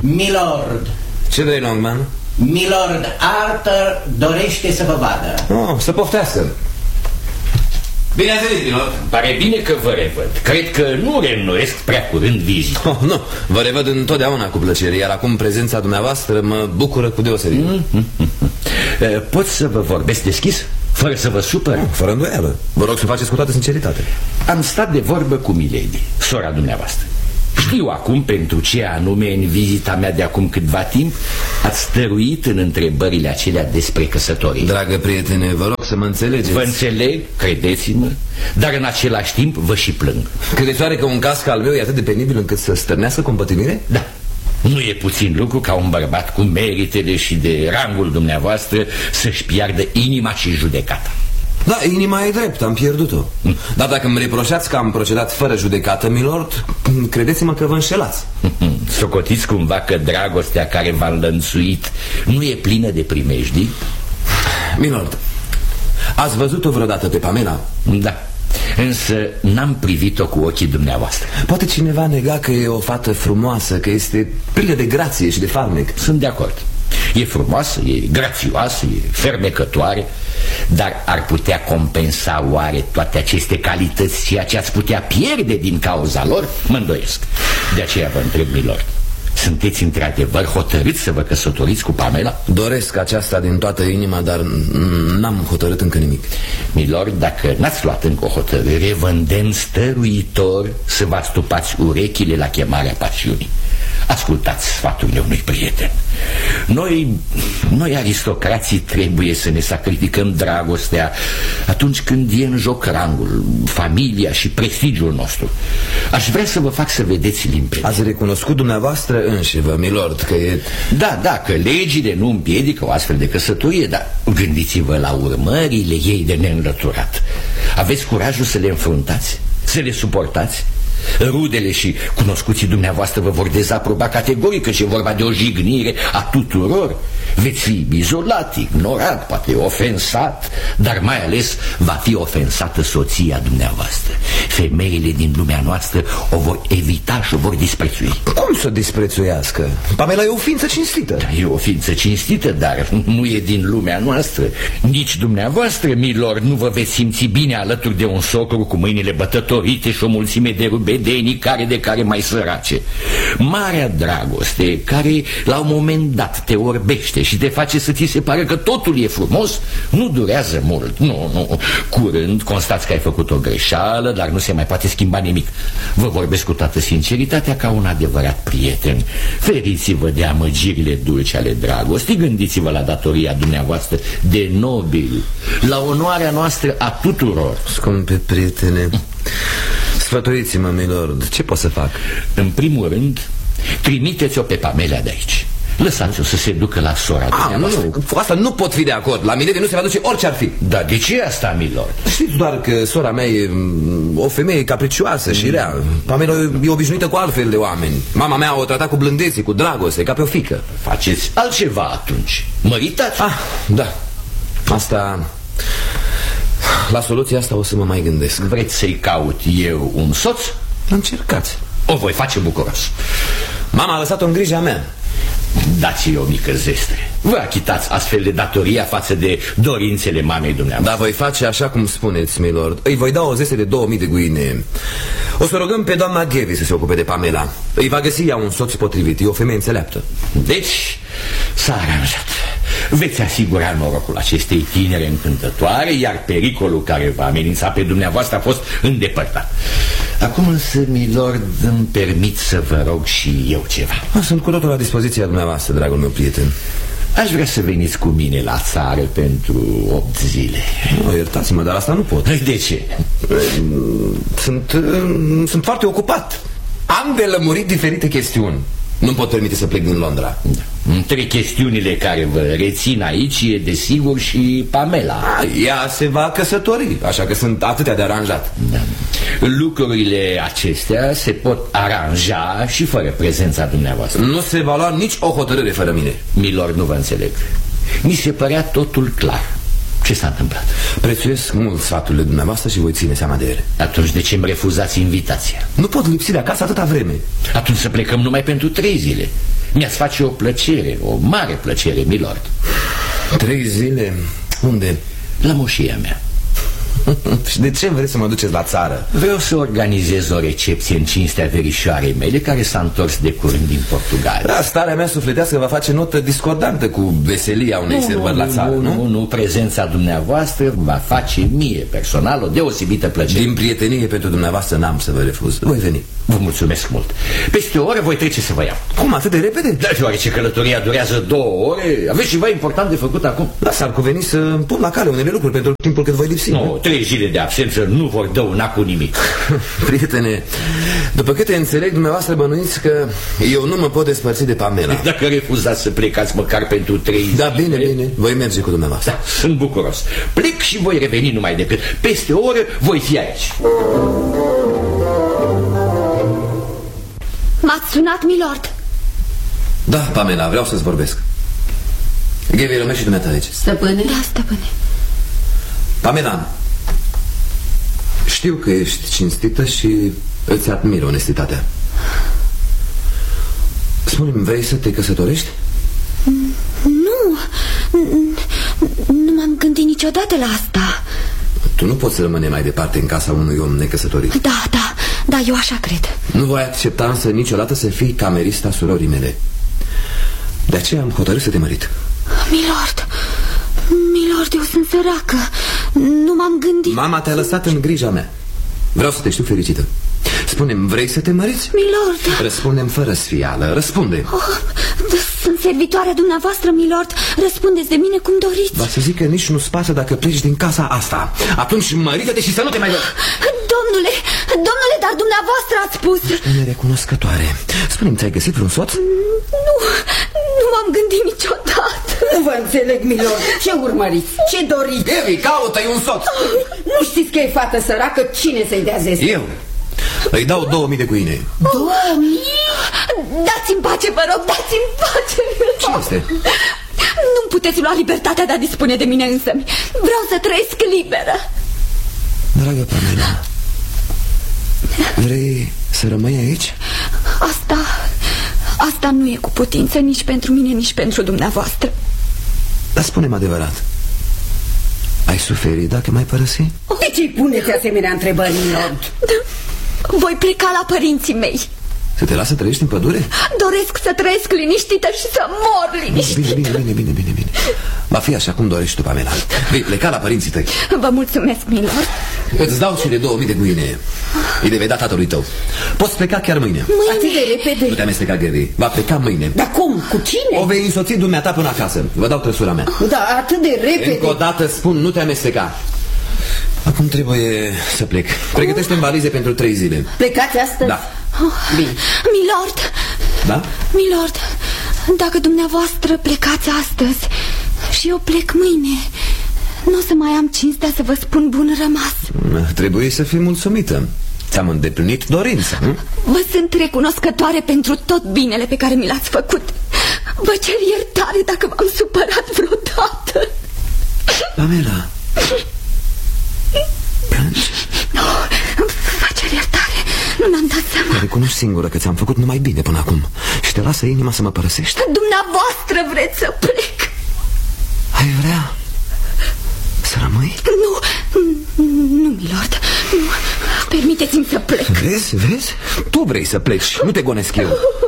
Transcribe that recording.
Milord. Ce vrei, Longman? Milord Arthur dorește să vă vadă. Oh, să poftească. Bine ați venit, Milord. Pare bine că vă revăd. Cred că nu reînnoiesc prea curând vizita. Oh, nu, vă revăd întotdeauna cu plăcere. Iar acum prezența dumneavoastră mă bucură cu deosebire. Pot să vă vorbesc deschis? Fără să vă supăr? Fără îndoială. Vă rog să faceți cu toată sinceritate. Am stat de vorbă cu Milady, sora dumneavoastră. Știu acum pentru ce anume în vizita mea de acum câtva timp ați stăruit în întrebările acelea despre căsătorie. Dragă prietene, vă rog să mă înțelegeți. Vă înțeleg, credeți-mă, dar în același timp vă și plâng. Credeți oare că un caz ca al meu e atât de penibil încât să stârnească compătimire? Da. Nu e puțin lucru ca un bărbat cu meritele și de rangul dumneavoastră să-și piardă inima și judecata. Da, inima e drept, am pierdut-o. Dar dacă îmi reproșați că am procedat fără judecată, milord, credeți-mă că vă înșelați. Socotiți cumva că dragostea care v-a înlănțuit nu e plină de primejdii? Milord, ați văzut-o vreodată pe Pamela? Da, însă n-am privit-o cu ochii dumneavoastră. Poate cineva nega că e o fată frumoasă, că este plină de grație și de farmec? Sunt de acord. E frumoasă, e grațioasă, e fermecătoare, dar ar putea compensa oare toate aceste calități ceea ce ați putea pierde din cauza lor? Mă îndoiesc. De aceea vă întreb, milord, sunteți într-adevăr hotărâți să vă căsătoriți cu Pamela? Doresc aceasta din toată inima, dar n-am hotărât încă nimic. Milord, dacă n-ați luat încă o hotărâre, vă îndemn stăruitor să vă astupați urechile la chemarea pasiunii. Ascultați sfaturile unui prieten. Noi aristocrații trebuie să ne sacrificăm dragostea atunci când e în joc rangul, familia și prestigiul nostru. Aș vrea să vă fac să vedeți limpede. Ați recunoscut dumneavoastră înșivă, milord, că e... Da, că legile nu împiedică o astfel de căsătorie, dar gândiți-vă la urmările ei de neînlăturat. Aveți curajul să le înfruntați? Să le suportați? Rudele și cunoscuții dumneavoastră vă vor dezaproba categoric că e vorba de o jignire a tuturor. Veți fi izolat, ignorat, poate ofensat, dar mai ales va fi ofensată soția dumneavoastră. Femeile din lumea noastră o vor evita și o vor disprețui. Cum să o disprețuiască? Pamela e o ființă cinstită. E o ființă cinstită, dar nu e din lumea noastră. Nici dumneavoastră, milor, nu vă veți simți bine alături de un socru cu mâinile bătătorite și o mulțime de rubedenii care de care mai sărace. Marea dragoste care la un moment dat te orbește și te face să ți se pare că totul e frumos, nu durează mult. Nu. Curând constați că ai făcut o greșeală, dar nu se mai poate schimba nimic. Vă vorbesc cu toată sinceritatea ca un adevărat prieten. Feriți-vă de amăgirile dulci ale dragostii, gândiți-vă la datoria dumneavoastră de nobil, la onoarea noastră a tuturor. Scumpe prietene, sfătuiți-mă, milord, ce pot să fac? În primul rând, trimiteți-o pe Pamela de aici. Lăsați-o să se ducă la sora dumneavoastră. Nu, cu asta nu pot fi de acord. La Milady nu se va duce orice ar fi. Dar de ce asta, milord? Știți doar că sora mea e o femeie capricioasă și rea. Pamela e obișnuită cu altfel de oameni. Mama mea o trata cu blândețe, cu dragoste, ca pe o fiică. Faceți altceva atunci. Măritați. Da. Asta... La soluția asta o să mă mai gândesc. Vreți să-i caut eu un soț? Încercați. O voi face bucuros. Mama a lăsat-o în grija mea. Dați-i o mică zestre. Vă achitați astfel de datoria față de dorințele mamei dumneavoastră. Da, voi face așa cum spuneți, milord. Îi voi da o zestre de 2000 de guine. O să rugăm pe doamna Ghevi să se ocupe de Pamela. Îi va găsi ea un soț potrivit. E o femeie înțeleaptă. Deci, s-a aranjat. Veți asigura norocul acestei tinere încântătoare, iar pericolul care va amenința pe dumneavoastră a fost îndepărtat. Acum însă, milord, îmi permit să vă rog și eu ceva. Sunt cu totul la dispoziția dumneavoastră, dragul meu prieten. Aș vrea să veniți cu mine la țară pentru 8 zile. Iertați-mă, dar asta nu pot. De ce? Sunt foarte ocupat. Am de lămurit diferite chestiuni. Nu-mi pot permite să plec din Londra. Între chestiunile care vă rețin aici e desigur și Pamela. Ea se va căsători, așa că sunt atâtea de aranjat. Da. Lucrurile acestea se pot aranja și fără prezența dumneavoastră. Nu se va lua nici o hotărâre fără mine. Milord, nu vă înțeleg. Mi se părea totul clar. Ce s-a întâmplat? Prețuiesc mult sfaturile dumneavoastră și voi ține seama de ele. Atunci de ce îmi refuzați invitația? Nu pot lipsi de acasă atâta vreme. Atunci să plecăm numai pentru 3 zile. Mi-ați face o plăcere, o mare plăcere, milord. 3 zile? Unde? La moșia mea. Și de ce vreți să mă duceți la țară? Vreau să organizez o recepție în cinstea verișoarei mele, care s-a întors de curând din Portugalia. Da, starea mea sufletească va face notă discordantă cu veselia unei sărbări la țară, nu? Nu, prezența dumneavoastră va face mie personal o deosebită plăcere. Din prietenie pentru dumneavoastră n-am să vă refuz. Voi veni. Vă mulțumesc mult. Peste o oră voi trece să vă iau. Cum, atât de repede? Da, deoarece călătoria durează 2 ore. Aveți ceva important de făcut acum? Da, s-ar cuveni să pun la cale unele lucruri pentru timpul cât voi lipsi. Nu, 3 zile de absență nu vor dăuna cu nimic. Prietene, după câte înțeleg, dumneavoastră bănuiți că eu nu mă pot despărți de Pamela. Dacă refuzați să plecați măcar pentru 3 zile... Da, bine, bine, voi merge cu dumneavoastră. Da, sunt bucuros. Plec și voi reveni numai decât. Peste o oră voi fi aici. M-ați sunat, milord? Da, Pamela, vreau să-ți vorbesc. Ghevi, rămâi și dumneata aici. Stăpâne? Da, stăpâne. Pamela, știu că ești cinstită și îți admir onestitatea. Spune-mi, vrei să te căsătorești? Nu, nu m-am gândit niciodată la asta. Tu nu poți rămâne mai departe în casa unui om necăsătorit. Da, eu așa cred. Nu voi accepta însă niciodată să fii camerista surorii mele. De aceea am hotărât să te mărit. Milord, eu sunt săracă. Nu m-am gândit. Mama te-a lăsat în grija mea. Vreau să te știu fericită. Spune-mi, vrei să te măriți? Milord. Răspunde-mi fără sfială, răspunde. Sunt servitoarea dumneavoastră, milord. Răspundeți de mine cum doriți. Va să zic că nici nu-ți pasă dacă pleci din casa asta. Atunci mărită-te și să nu te mai văd. Domnule, dar dumneavoastră ați spus. Ești nerecunoscătoare. Spune-mi, ți-ai găsit vreun soț? Nu m-am gândit niciodată. Nu vă înțeleg, milord. Ce urmăriți? Ce doriți? Evi, caută-i un soț. Nu știți că e fată săracă? Cine să-i dea zeste? Eu. Îi dau 2000 de guine. 2000? Dați-mi pace, vă rog, dați-mi pace. Ce este? Nu-mi puteți lua libertatea de a dispune de mine însămi. Vreau să trăiesc liberă. Dragă Pamela, vrei să rămâi aici? Asta nu e cu putință nici pentru mine, nici pentru dumneavoastră. Dar spune-mi adevărat, ai suferit dacă m-ai părăsi? De ce-i puneți asemenea întrebări, milord? Voi pleca la părinții mei. Să te lasă să trăiești în pădure? Doresc să trăiesc liniștită și să mor liniștită. Bine. Va fi așa cum dorești tu, Pamela. Vei pleca la părinții tăi. Vă mulțumesc, milord. Îți dau cele 2000 de guine. Îi de vei da tatălui tău. Poți pleca chiar mâine. Atât de repede? Nu te amesteca, Ghevi. Va pleca mâine. Dar cum? Cu cine? O vei însoți dumneata până acasă. Vă dau trăsura mea. Da, atât de repede? Încă o dată spun, nu te amesteca. Acum trebuie să plec. Pregătește-mi valize pentru 3 zile. Plecați astăzi? Da. Bine. Milord. Da? Milord, dacă dumneavoastră plecați astăzi și eu plec mâine, nu o să mai am cinstea să vă spun bun rămas. Trebuie să fii mulțumită. Ți-am îndeplinit dorința, nu? Vă sunt recunoscătoare pentru tot binele pe care mi l-ați făcut. Vă cer iertare dacă v-am supărat vreodată. Pamela, plângi? Nu, vă cer iertare. Nu mi-am dat seama. Te recunoști singură că ți-am făcut numai bine până acum și te lasă inima să mă părăsești. Dumneavoastră vreți să plec. Ai vrea să rămâi? Nu, milord. Nu. Permiteți-mi să plec. Vezi? Tu vrei să pleci, nu te gonesc eu.